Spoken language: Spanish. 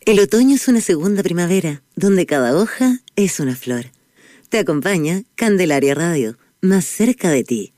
El otoño es una segunda primavera, donde cada hoja es una flor. Te acompaña Candelaria Radio, más cerca de ti.